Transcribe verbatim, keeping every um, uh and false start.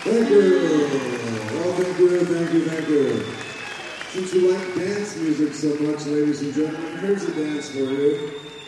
Thank you. Oh, thank you, thank you, thank you. Since you like dance music so much, ladies and gentlemen, here's a dance for you.